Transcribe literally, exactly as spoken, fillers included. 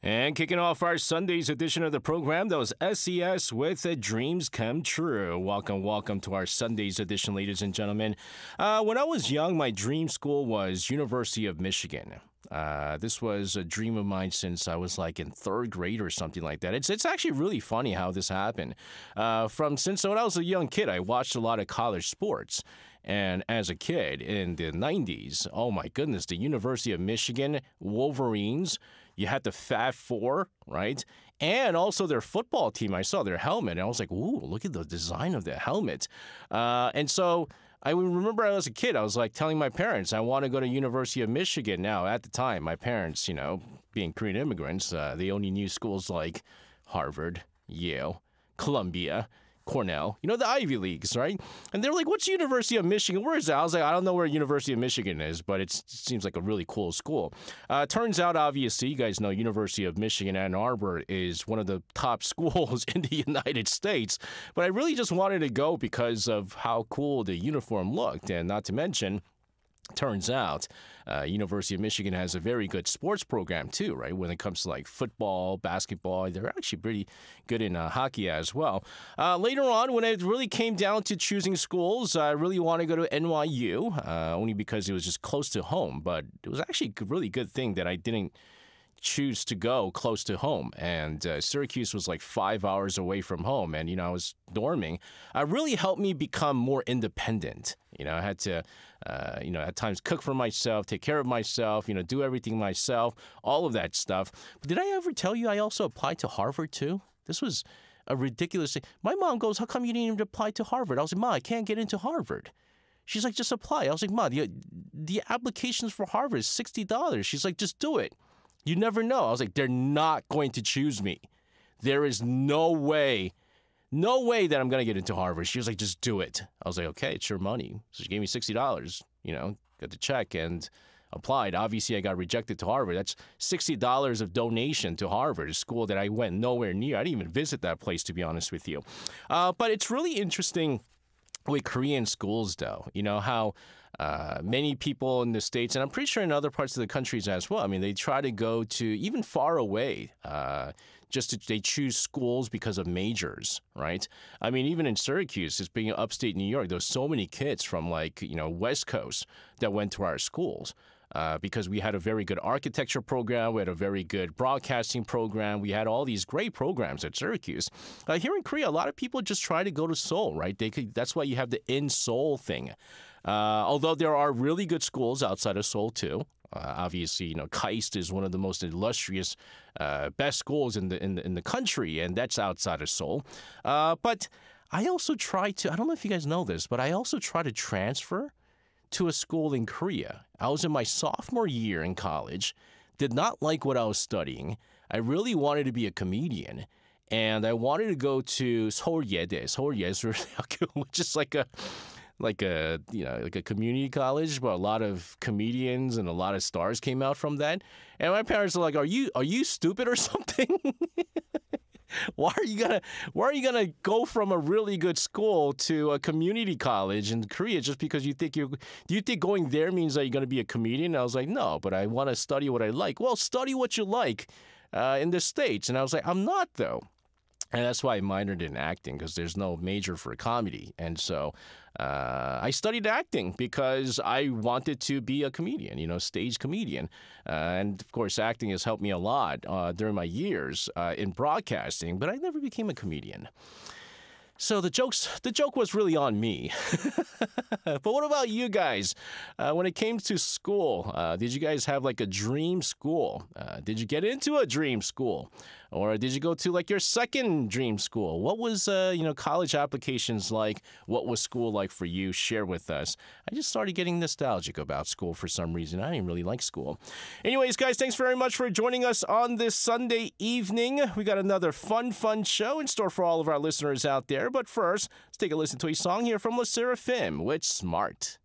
And kicking off our Sunday's edition of the program, that was S E S with uh, Dreams Come True. Welcome, welcome to our Sunday's edition, ladies and gentlemen. Uh, when I was young, my dream school was University of Michigan. Uh, this was a dream of mine since I was like in third grade or something like that. It's it's actually really funny how this happened. Uh, from since when I was a young kid, I watched a lot of college sports. And as a kid in the nineties, oh my goodness, the University of Michigan Wolverines, you had the Fab Four, right? And also their football team. I saw their helmet, and I was like, ooh, look at the design of the helmet. Uh, and so I remember I was a kid, I was like telling my parents, I want to go to University of Michigan. Now, at the time, my parents, you know, being Korean immigrants, uh, they only knew schools like Harvard, Yale, Columbia, Cornell, you know, the Ivy Leagues, right? And they're like, what's University of Michigan? Where is that? I was like, I don't know where University of Michigan is, but it's, it seems like a really cool school. Uh, turns out, obviously, you guys know University of Michigan, Ann Arbor is one of the top schools in the United States. But I really just wanted to go because of how cool the uniform looked. And not to mention, turns out, uh, University of Michigan has a very good sports program too, right? When it comes to like football, basketball, they're actually pretty good in uh, hockey as well. Uh, later on, when it really came down to choosing schools, I really wanted to go to N Y U, uh, only because it was just close to home. But it was actually a really good thing that I didn't choose to go close to home. And uh, Syracuse was like five hours away from home. And, you know, I was dorming. It really helped me become more independent. You know, I had to, uh, you know, at times cook for myself, take care of myself, you know, do everything myself, all of that stuff. But did I ever tell you I also applied to Harvard too? This was a ridiculous thing. My mom goes, how come you didn't even apply to Harvard? I was like, Ma, I can't get into Harvard. She's like, just apply. I was like, Ma, the, the applications for Harvard is sixty dollars. She's like, just do it. You never know. I was like, they're not going to choose me. There is no way, no way that I'm going to get into Harvard. She was like, just do it. I was like, okay, it's your money. So she gave me sixty dollars, you know, got the check and applied. Obviously, I got rejected to Harvard. That's sixty dollars of donation to Harvard, a school that I went nowhere near. I didn't even visit that place, to be honest with you. Uh, but it's really interesting with Korean schools, though, you know, how uh, many people in the States, and I'm pretty sure in other parts of the countries as well, I mean, they try to go to even far away, uh, just to, they choose schools because of majors, right? I mean, even in Syracuse, it's being upstate New York, there's so many kids from like, you know, West Coast that went to our schools. Uh, because we had a very good architecture program, we had a very good broadcasting program, we had all these great programs at Syracuse. Uh, here in Korea, a lot of people just try to go to Seoul, right? They could, that's why you have the in Seoul thing. Uh, although there are really good schools outside of Seoul too. Uh, obviously, you know, KAIST is one of the most illustrious, uh, best schools in the, in the in the country, and that's outside of Seoul. Uh, but I also try to, I don't know if you guys know this, but I also try to transfer to a school in Korea. I was in my sophomore year in college, did not like what I was studying. I really wanted to be a comedian, and I wanted to go to Seoul Yede, Seoul Yesul대학교, which is like a like a you know like a community college, but a lot of comedians and a lot of stars came out from that. And my parents were like, "Are you are you stupid or something?" Why are you gonna Why are you gonna go from a really good school to a community college in Korea just because you think you do you think going there means that you're gonna be a comedian? And I was like, no, but I want to study what I like. Well, study what you like uh, in the States. And I was like, I'm not though. And that's why I minored in acting, because there's no major for comedy. And so uh, I studied acting because I wanted to be a comedian, you know, stage comedian. Uh, and of course, acting has helped me a lot uh, during my years uh, in broadcasting, but I never became a comedian. So the jokes, the joke was really on me. But what about you guys? Uh, when it came to school, uh, did you guys have like a dream school? Uh, did you get into a dream school? Or did you go to like your second dream school? What was, uh, you know, college applications like? What was school like for you? Share with us. I just started getting nostalgic about school for some reason. I didn't really like school. Anyways, guys, thanks very much for joining us on this Sunday evening. We got another fun, fun show in store for all of our listeners out there. But first, let's take a listen to a song here from LE SSERAFIM with Smart.